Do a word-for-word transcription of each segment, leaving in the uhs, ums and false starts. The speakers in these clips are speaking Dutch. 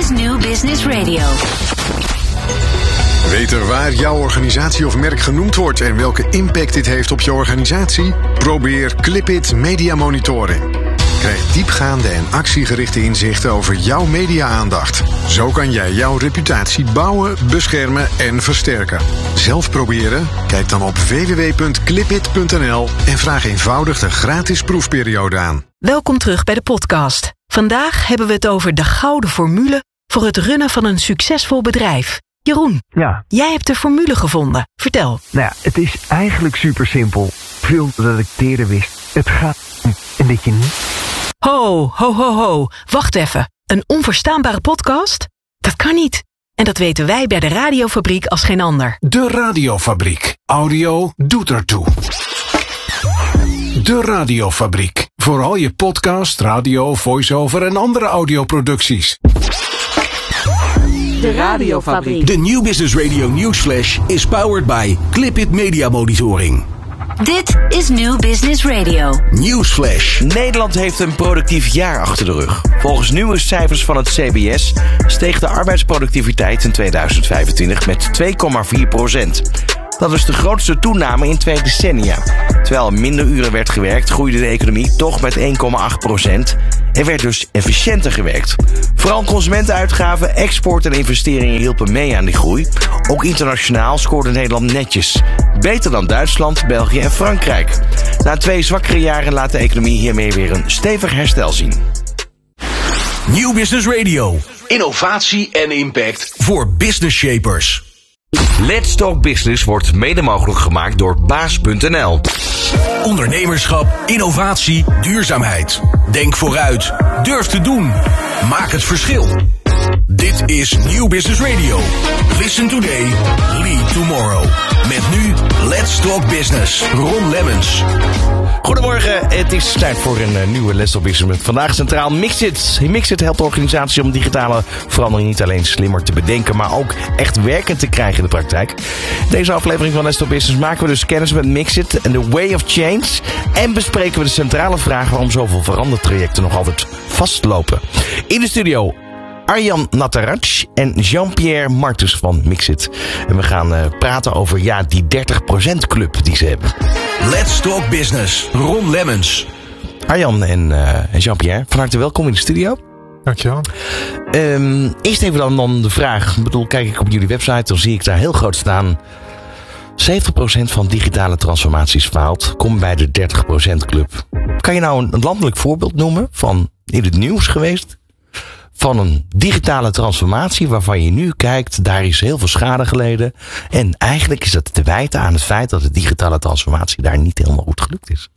is New Business Radio. Weten waar jouw organisatie of merk genoemd wordt en welke impact dit heeft op je organisatie? Probeer Clipit Media Monitoring. Krijg diepgaande en actiegerichte inzichten over jouw media-aandacht. Zo kan jij jouw reputatie bouwen, beschermen en versterken. Zelf proberen? Kijk dan op w w w punt clipit punt n l en vraag eenvoudig de gratis proefperiode aan. Welkom terug bij de podcast. Vandaag hebben we het over de gouden formule voor het runnen van een succesvol bedrijf. Jeroen, ja. Jij hebt de formule gevonden. Vertel. Nou ja, het is eigenlijk super simpel. Veel dat ik eerder wist. Het gaat om en dat je niet... Ho, ho, ho, ho. Wacht even. Een onverstaanbare podcast? Dat kan niet. En dat weten wij bij de Radiofabriek als geen ander. De Radiofabriek. Audio doet ertoe. De Radiofabriek. Voor al je podcast, radio, voice-over en andere audioproducties. De Radiofabriek. De New Business Radio Newsflash is powered by Clipit Media Monitoring. Dit is New Business Radio. Newsflash. Nederland heeft een productief jaar achter de rug. Volgens nieuwe cijfers van het C B S steeg de arbeidsproductiviteit in tweeduizend vijfentwintig met twee komma vier procent. Dat is de grootste toename in twee decennia. Terwijl er minder uren werd gewerkt, groeide de economie toch met één komma acht procent. Er werd dus efficiënter gewerkt. Vooral consumentenuitgaven, export en investeringen hielpen mee aan die groei. Ook internationaal scoorde Nederland netjes. Beter dan Duitsland, België en Frankrijk. Na twee zwakkere jaren laat de economie hiermee weer een stevig herstel zien. New Business Radio. Innovatie en impact voor business shapers. Let's Talk Business wordt mede mogelijk gemaakt door baas punt n l. Ondernemerschap, innovatie, duurzaamheid. Denk vooruit. Durf te doen. Maak het verschil. Dit is New Business Radio. Listen today, lead tomorrow. Met nu Let's Talk Business. Ron Lemmens. Goedemorgen, het is tijd voor een uh, nieuwe Let's Talk Business met vandaag centraal Mixit. Mixit helpt organisaties om digitale verandering niet alleen slimmer te bedenken, maar ook echt werkend te krijgen in de praktijk. Deze aflevering van Let's Talk Business maken we dus kennis met Mixit en the way of change. En bespreken we de centrale vraag waarom zoveel verandertrajecten nog altijd vastlopen. In de studio Arjan Nataraj en Jean-Pierre Martens van Mixit. En we gaan uh, praten over ja, die dertig procent club die ze hebben. Let's Talk Business. Ron Lemmens. Arjan en, uh, en Jean-Pierre, van harte welkom in de studio. Dankjewel. Um, eerst even dan, dan de vraag. Ik bedoel, kijk ik op jullie website, dan zie ik daar heel groot staan. zeventig procent van digitale transformaties faalt. Kom bij de dertig procent club. Kan je nou een landelijk voorbeeld noemen van in het nieuws geweest? Van een digitale transformatie waarvan je nu kijkt, daar is heel veel schade geleden. En eigenlijk is dat te wijten aan het feit dat de digitale transformatie daar niet helemaal goed gelukt is.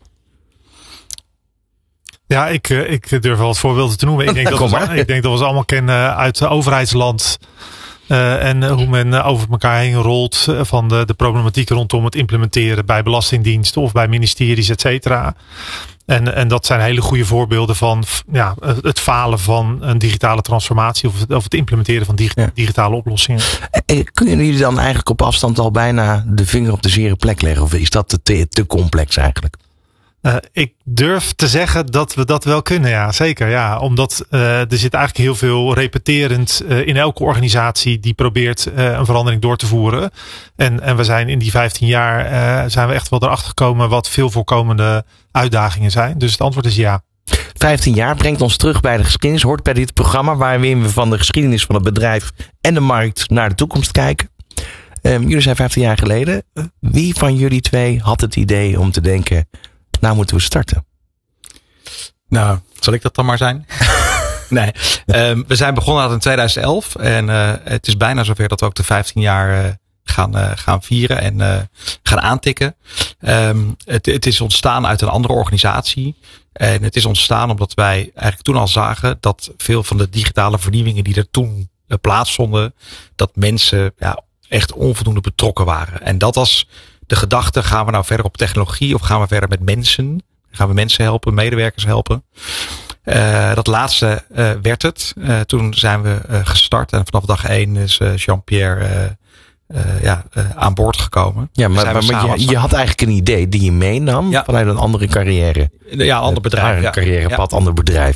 Ja, ik, ik durf wel wat voorbeelden te noemen. Ik denk, dat, we, ik denk dat we ze allemaal kennen uit het overheidsland. Uh, en hoe men over elkaar heen rolt van de, de problematiek rondom het implementeren bij belastingdiensten of bij ministeries, et cetera. En, en dat zijn hele goede voorbeelden van ja, het falen van een digitale transformatie of het, of het implementeren van dig, digitale oplossingen. Kunnen jullie dan eigenlijk op afstand al bijna de vinger op de zere plek leggen? Of is dat te, te complex eigenlijk? Uh, ik durf te zeggen dat we dat wel kunnen, ja, zeker. Ja, omdat uh, er zit eigenlijk heel veel repeterend uh, in elke organisatie die probeert uh, een verandering door te voeren. En, en we zijn in die vijftien jaar uh, zijn we echt wel erachter gekomen wat veel voorkomende uitdagingen zijn. Dus het antwoord is ja. vijftien jaar brengt ons terug bij de geschiedenis. Hoort bij dit programma waarin we van de geschiedenis van het bedrijf en de markt naar de toekomst kijken. Um, jullie zijn vijftien jaar geleden. Wie van jullie twee had het idee om te denken, nou moeten we starten? Nou, zal ik dat dan maar zijn? nee, um, we zijn begonnen in tweeduizend elf. En uh, het is bijna zover dat we ook de vijftien jaar uh, gaan, uh, gaan vieren en uh, gaan aantikken. Um, het, het is ontstaan uit een andere organisatie. En het is ontstaan omdat wij eigenlijk toen al zagen dat veel van de digitale vernieuwingen die er toen uh, plaatsvonden, dat mensen ja, echt onvoldoende betrokken waren. En dat was de gedachte, gaan we nou verder op technologie of gaan we verder met mensen? Gaan we mensen helpen, medewerkers helpen? Uh, dat laatste uh, werd het. Uh, toen zijn we uh, gestart en vanaf dag één is uh, Jean-Pierre uh, uh, ja, uh, aan boord gekomen. Ja, maar, maar, maar je, je had eigenlijk een idee die je meenam ja. vanuit een andere carrière. Ja, een ander bedrijf. Een ja. carrièrepad, ja. ander bedrijf. Ja.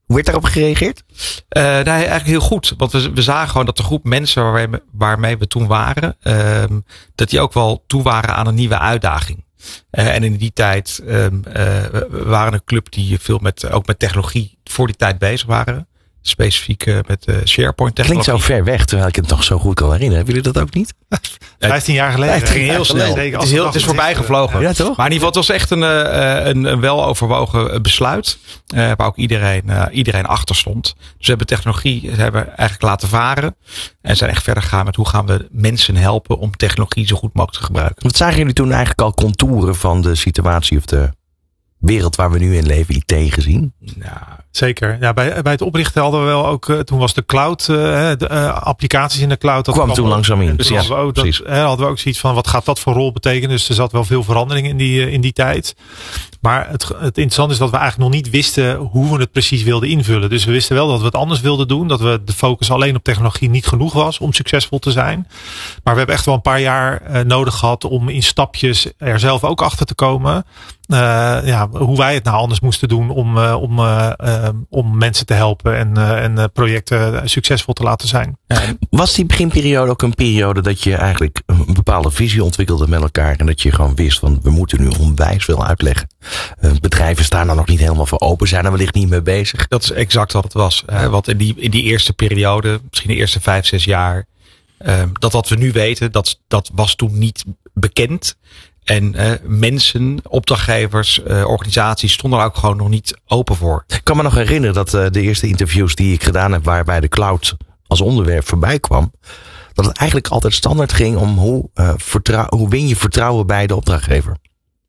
Hoe werd daarop gereageerd? Uh, nee, eigenlijk heel goed. Want we, we zagen gewoon dat de groep mensen waarmee, waarmee we toen waren, uh, dat die ook wel toe waren aan een nieuwe uitdaging. Uh, en in die tijd uh, uh, we waren een club die veel met, ook met technologie voor die tijd bezig waren. Specifiek uh, met uh, SharePoint technologie. Klinkt zo ver weg, terwijl ik het nog zo goed kan herinneren. Hebben jullie dat ook niet? Vijftien jaar geleden. Het ging heel snel. Het is, heel, het is voorbij gevlogen. Ja, toch? Maar in ieder geval, het was echt een, een, een weloverwogen besluit. Uh, waar ook iedereen, uh, iedereen achter stond. Dus we hebben technologie we hebben eigenlijk laten varen. En zijn echt verder gegaan met hoe gaan we mensen helpen om technologie zo goed mogelijk te gebruiken. Wat zagen jullie toen eigenlijk al contouren van de situatie of de wereld waar we nu in leven, I T gezien? Nou, zeker. Ja, bij, bij het oprichten hadden we wel ook, uh, toen was de cloud, uh, de uh, applicaties in de cloud. Dat kwam toen langzaam in. Dus ja, hadden, we ook, dat, uh, hadden we ook zoiets van, wat gaat dat voor rol betekenen? Dus er zat wel veel verandering in die, uh, in die tijd. Maar het, het interessante is dat we eigenlijk nog niet wisten hoe we het precies wilden invullen. Dus we wisten wel dat we het anders wilden doen. Dat we de focus alleen op technologie niet genoeg was om succesvol te zijn. Maar we hebben echt wel een paar jaar uh, nodig gehad om in stapjes er zelf ook achter te komen. Uh, ja, hoe wij het nou anders moesten doen om, uh, om, uh, uh, om mensen te helpen en, uh, en uh, projecten succesvol te laten zijn. Was die beginperiode ook een periode dat je eigenlijk een bepaalde visie ontwikkelde met elkaar en dat je gewoon wist van we moeten nu onwijs veel uitleggen. Uh, bedrijven staan daar nog niet helemaal voor open, zijn er wellicht niet mee bezig. Dat is exact wat het was. Hè? Want in die, in die eerste periode, misschien de eerste vijf, zes jaar, uh, dat wat we nu weten, dat, dat was toen niet bekend. En uh, mensen, opdrachtgevers, uh, organisaties stonden er ook gewoon nog niet open voor. Ik kan me nog herinneren dat uh, de eerste interviews die ik gedaan heb waarbij de cloud als onderwerp voorbij kwam, dat het eigenlijk altijd standaard ging om hoe, uh, vertrouw, hoe win je vertrouwen bij de opdrachtgever.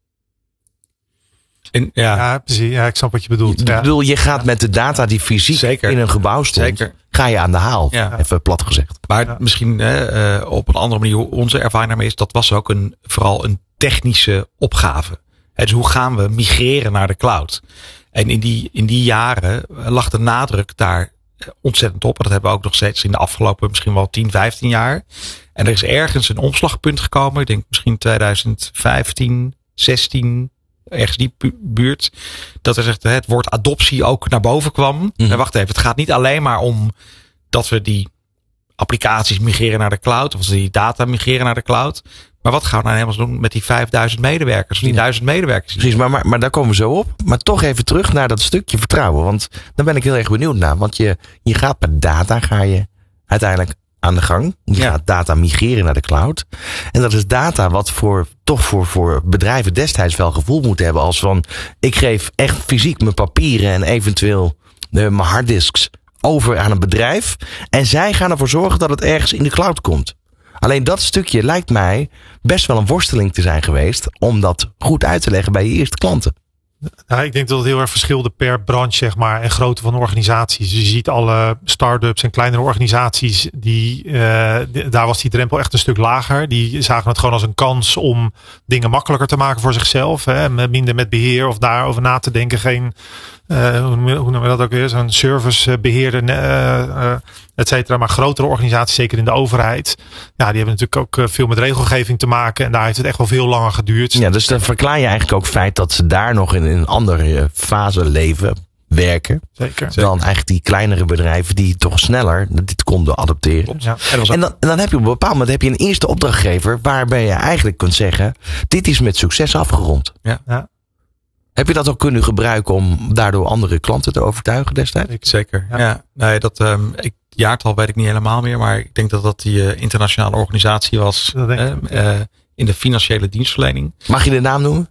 En, ja. ja, precies. Ja, ik snap wat je bedoelt. Ik ja. bedoel, je gaat met de data die fysiek Zeker. in een gebouw stond, Zeker. ga je aan de haal. Ja. Even plat gezegd. Maar ja. misschien uh, op een andere manier, hoe onze ervaring daarmee is, dat was ook een, vooral een technische opgave. Dus hoe gaan we migreren naar de cloud? En in die, in die jaren lag de nadruk daar ontzettend op. En dat hebben we ook nog steeds in de afgelopen misschien wel tien, vijftien jaar. En er is ergens een omslagpunt gekomen. Ik denk misschien twintig vijftien, zestien, ergens die buurt. Dat er zegt, het woord adoptie ook naar boven kwam. Mm-hmm. En wacht even, het gaat niet alleen maar om dat we die applicaties migreren naar de cloud. Of die data migreren naar de cloud. Maar wat gaan we nou helemaal doen met die vijfduizend medewerkers? Of die ja. duizend medewerkers? Precies, maar, maar, maar daar komen we zo op. Maar toch even terug naar dat stukje vertrouwen. Want daar ben ik heel erg benieuwd naar. Want je, je gaat met data, ga je uiteindelijk aan de gang. Je ja. gaat data migreren naar de cloud. En dat is data wat voor, toch voor, voor bedrijven destijds wel gevoeld moet hebben. Als van, ik geef echt fysiek mijn papieren en eventueel de, mijn harddisks over aan een bedrijf. En zij gaan ervoor zorgen dat het ergens in de cloud komt. Alleen dat stukje lijkt mij best wel een worsteling te zijn geweest om dat goed uit te leggen bij je eerste klanten. Nou, ik denk dat het heel erg verschilde per branche, zeg maar, en grootte van organisaties. Dus je ziet alle start-ups en kleinere organisaties, die, uh, daar was die drempel echt een stuk lager. Die zagen het gewoon als een kans om dingen makkelijker te maken voor zichzelf. Hè, minder met beheer of daarover na te denken. Geen, uh, hoe noemen we dat ook weer? Zo'n servicebeheerder, uh, uh, et cetera. Maar grotere organisaties, zeker in de overheid, ja, die hebben natuurlijk ook veel met regelgeving te maken. En daar heeft het echt wel veel langer geduurd. Ja, dus dan verklaar je eigenlijk ook het feit dat ze daar nog in een andere fase leven, werken. Zeker. Dan eigenlijk die kleinere bedrijven die toch sneller dit konden adopteren. Ja. En, dan, en dan heb je op een bepaald moment heb je een eerste opdrachtgever waarbij je eigenlijk kunt zeggen, dit is met succes afgerond. Ja. Ja. Heb je dat ook kunnen gebruiken om daardoor andere klanten te overtuigen destijds? Zeker. Ja, ja nee, dat um, ik, jaartal weet ik niet helemaal meer, maar ik denk dat dat die uh, internationale organisatie was uh, uh, in de financiële dienstverlening. Mag je de naam noemen?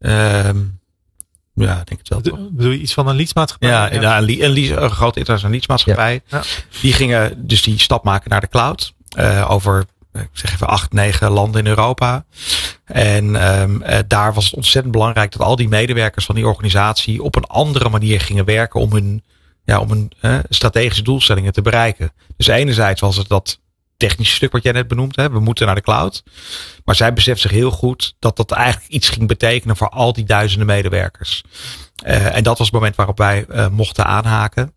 Um, ja, ik denk het wel. Toch? Bedoel je iets van een leadsmaatschappij? Ja, ja. ja een, een, een grote internationale leadsmaatschappij. Ja. Ja. Die gingen dus die stap maken naar de cloud. Uh, over, ik zeg even, acht, negen landen in Europa. En um, uh, daar was het ontzettend belangrijk dat al die medewerkers van die organisatie op een andere manier gingen werken om hun, ja, om hun uh, strategische doelstellingen te bereiken. Dus enerzijds was het dat technische stuk wat jij net benoemd hebt. We moeten naar de cloud. Maar zij beseft zich heel goed dat dat eigenlijk iets ging betekenen voor al die duizenden medewerkers. Uh, en dat was het moment waarop wij uh, mochten aanhaken.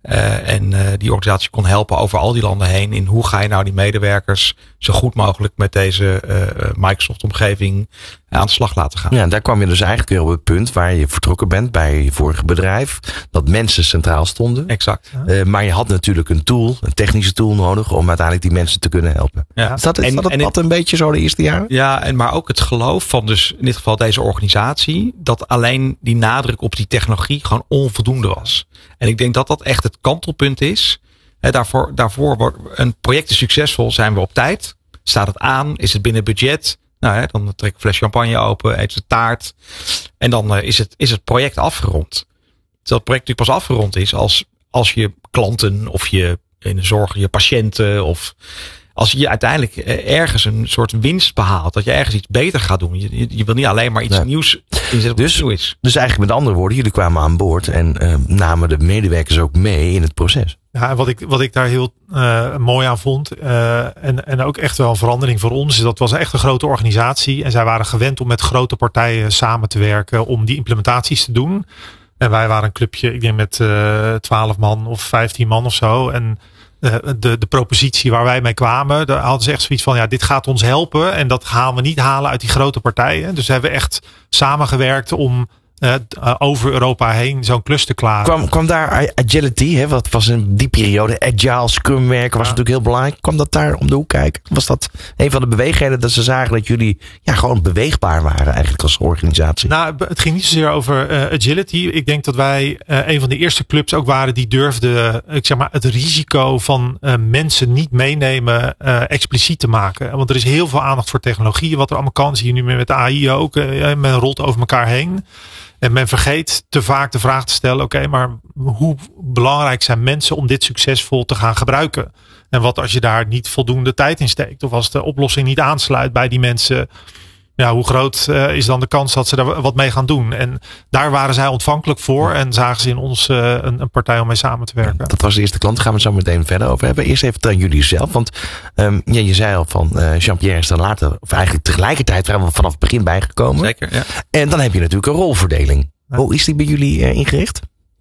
Uh, en uh, die organisatie kon helpen over al die landen heen. In hoe ga je nou die medewerkers zo goed mogelijk met deze uh, Microsoft-omgeving aan de slag laten gaan. Ja, en daar kwam je dus eigenlijk weer op het punt waar je vertrokken bent bij je vorige bedrijf. Dat mensen centraal stonden. Exact. Uh, maar je had natuurlijk een tool, een technische tool nodig om uiteindelijk die mensen te kunnen helpen. Ja. Is dat, is en, dat het pad een beetje zo de eerste jaren? Ja, en maar ook het geloof van dus in dit geval deze organisatie. Dat alleen die nadruk op die technologie gewoon onvoldoende was. En ik denk dat dat echt het kantelpunt is. He, daarvoor, daarvoor wordt een project is succesvol, zijn we op tijd. Staat het aan? Is het binnen budget? Nou, hè, dan trek ik een fles champagne open, eet ze taart. En dan uh, is, het, is het project afgerond. Terwijl het project natuurlijk pas afgerond is als, als je klanten of je in de zorg, je patiënten of als je uiteindelijk ergens een soort winst behaalt, dat je ergens iets beter gaat doen. Je, je, je wil niet alleen maar iets nee. nieuws inzetten dus, wat nieuw is. Dus eigenlijk met andere woorden, jullie kwamen aan boord en uh, namen de medewerkers ook mee in het proces. Ja, wat ik, wat ik daar heel uh, mooi aan vond uh, en, en ook echt wel een verandering voor ons, is dat was echt een grote organisatie en zij waren gewend om met grote partijen samen te werken om die implementaties te doen. En wij waren een clubje, ik denk met twaalf uh, man of vijftien man of zo. En uh, de, de propositie waar wij mee kwamen, daar hadden ze echt zoiets van, ja, dit gaat ons helpen. En dat gaan we niet halen uit die grote partijen. Dus we hebben echt samengewerkt om uh, over Europa heen zo'n klus te klaren. Kwam, kwam daar agility, hè, wat was in die periode, agile, scrum werken was ja. natuurlijk heel belangrijk. Kwam dat daar om de hoek kijken? Was dat een van de beweegredenen dat ze zagen dat jullie ja, gewoon beweegbaar waren eigenlijk als organisatie? Nou, het ging niet zozeer over uh, agility. Ik denk dat wij uh, een van de eerste clubs ook waren die durfden, ik zeg maar, het risico van uh, mensen niet meenemen uh, expliciet te maken. Want er is heel veel aandacht voor technologie, wat er allemaal kan. Zie je nu meer met de A I ook. Uh, men rolt over elkaar heen. En men vergeet te vaak de vraag te stellen, oké, okay, maar hoe belangrijk zijn mensen om dit succesvol te gaan gebruiken? En wat als je daar niet voldoende tijd in steekt? Of als de oplossing niet aansluit bij die mensen? Ja, hoe groot uh, is dan de kans dat ze daar wat mee gaan doen? En daar waren zij ontvankelijk voor en zagen ze in ons uh, een, een partij om mee samen te werken. Dat was de eerste klant. Daar gaan we het zo meteen verder over hebben. Eerst even aan jullie zelf. Want um, ja, je zei al van uh, Jean-Pierre is dan later, of eigenlijk tegelijkertijd vanaf het begin bijgekomen. Zeker, ja. En dan heb je natuurlijk een rolverdeling. Ja. Hoe is die bij jullie uh, ingericht?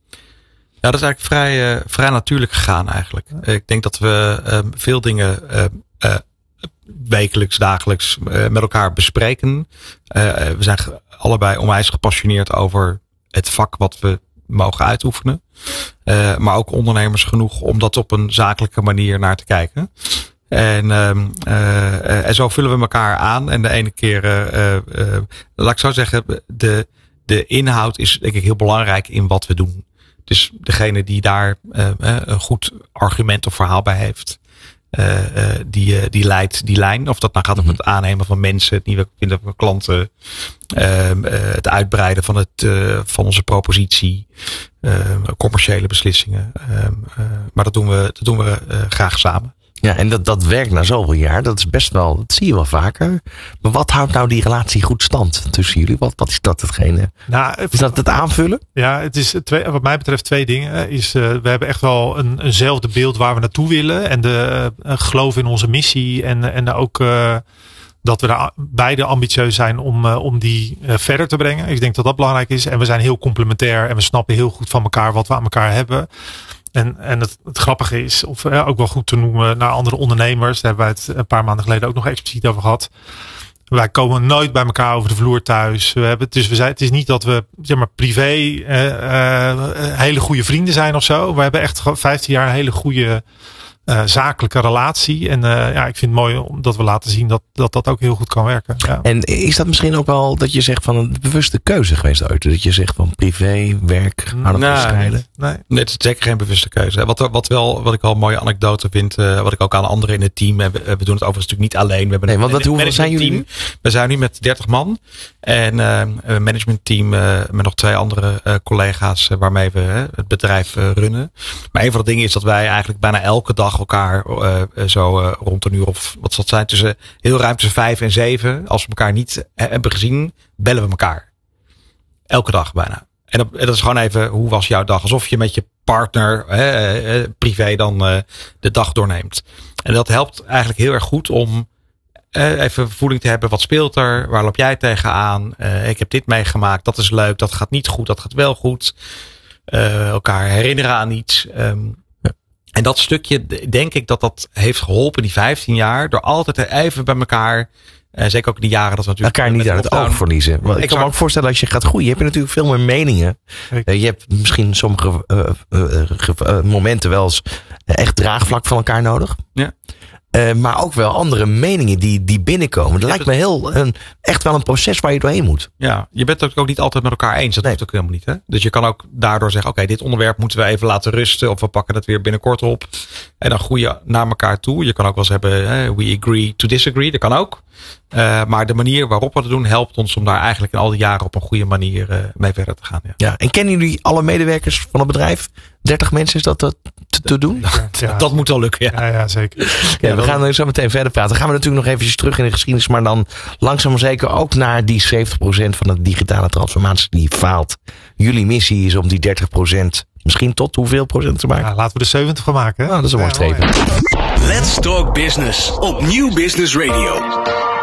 Ja, dat is eigenlijk vrij, uh, vrij natuurlijk gegaan eigenlijk. Ja. Ik denk dat we uh, veel dingen uh, uh, wekelijks, dagelijks uh, met elkaar bespreken. Uh, we zijn ge- allebei onwijs gepassioneerd over het vak wat we mogen uitoefenen. Uh, maar ook ondernemers genoeg om dat op een zakelijke manier naar te kijken. En, uh, uh, en zo vullen we elkaar aan. En de ene keer, uh, uh, laat ik zo zeggen, de, de inhoud is denk ik heel belangrijk in wat we doen. Dus degene die daar uh, een goed argument of verhaal bij heeft, Uh, uh, die, uh, die leidt die lijn. Of dat nou gaat om het aannemen van mensen, het nieuwe vinden van klanten, uh, uh, het uitbreiden van, het, uh, van onze propositie, uh, commerciële beslissingen. Uh, uh, maar dat doen we, dat doen we uh, graag samen. Ja, en dat, dat werkt na zoveel jaar. Dat is best wel, dat zie je wel vaker. Maar wat houdt nou die relatie goed stand tussen jullie? Wat, wat is dat hetgene? Nou, is dat het aanvullen? Ja, het is twee, wat mij betreft twee dingen. Is, uh, we hebben echt wel een, eenzelfde beeld waar we naartoe willen. En de uh, geloof in onze missie. En, en ook uh, dat we daar beide ambitieus zijn om, uh, om die uh, verder te brengen. Ik denk dat dat belangrijk is. En we zijn heel complementair. En we snappen heel goed van elkaar wat we aan elkaar hebben. En, en het, het grappige is, of ja, ook wel goed te noemen naar andere ondernemers. Daar hebben wij het een paar maanden geleden ook nog expliciet over gehad. Wij komen nooit bij elkaar over de vloer thuis. We hebben, dus we zijn, het is niet dat we zeg maar privé uh, uh, hele goede vrienden zijn of zo. We hebben echt vijftien jaar een hele goede uh, zakelijke relatie. En uh, ja, ik vind het mooi dat we laten zien dat dat, dat ook heel goed kan werken. Ja. En is dat misschien ook wel dat je zegt van een bewuste keuze geweest ooit? Dat je zegt van privé, werk, aan het scheiden? Nee, nee, het is zeker geen bewuste keuze. Wat, wat, wel, wat ik wel een mooie anekdote vind, uh, wat ik ook aan anderen in het team heb. We doen het overigens natuurlijk niet alleen. We hebben nee, want een wat, hoeveel zijn jullie team. We zijn nu met dertig man. En uh, een managementteam uh, met nog twee andere uh, collega's uh, waarmee we uh, het bedrijf uh, runnen. Maar een van de dingen is dat wij eigenlijk bijna elke dag elkaar uh, zo uh, rond een uur of wat zal het zijn, tussen heel ruim tussen vijf en zeven. Als we elkaar niet uh, hebben gezien, bellen we elkaar. Elke dag bijna. En dat, dat is gewoon even, hoe was jouw dag? Alsof je met je partner uh, uh, privé dan uh, de dag doorneemt. En dat helpt eigenlijk heel erg goed om Uh, even voeling te hebben. Wat speelt er? Waar loop jij tegenaan? Uh, ik heb dit meegemaakt. Dat is leuk. Dat gaat niet goed. Dat gaat wel goed. uh, elkaar herinneren aan iets. Um, ja. En dat stukje, denk ik dat dat heeft geholpen die vijftien jaar. Door altijd even bij elkaar... Uh, zeker ook in die jaren dat we natuurlijk... Elkaar niet uit het oog verliezen. Want ik kan me ook voorstellen, als je gaat groeien, heb je natuurlijk veel meer meningen. Uh, je hebt misschien sommige uh, uh, uh, momenten wel eens uh, echt draagvlak van elkaar nodig. Ja. Uh, maar ook wel andere meningen die, die binnenkomen. Dat ja, lijkt me heel een, echt wel een proces waar je doorheen moet. Ja, je bent het ook niet altijd met elkaar eens. Dat nee. hoeft ook helemaal niet. Hè? Dus je kan ook daardoor zeggen, oké, okay, dit onderwerp moeten we even laten rusten. Of we pakken het weer binnenkort op. En dan groeien naar elkaar toe. Je kan ook wel eens hebben, hè, we agree to disagree. Dat kan ook. Uh, maar de manier waarop we het doen helpt ons om daar eigenlijk in al die jaren op een goede manier uh, mee verder te gaan. Ja. Ja, en kennen jullie alle medewerkers van het bedrijf? dertig mensen, is dat te, te, te doen? Ja, ja. Dat moet wel lukken, ja. Ja, ja zeker. Ja, ja, we gaan er zo meteen verder praten. Dan gaan we natuurlijk nog eventjes terug in de geschiedenis, maar dan langzaam maar zeker ook naar die zeventig procent van de digitale transformatie die faalt. Jullie missie is om die dertig procent misschien tot hoeveel procent te maken? Ja, laten we er zeventig van maken. Hè? Nou, dat is een mooi streven. Let's Talk Business op Nieuw Business Radio.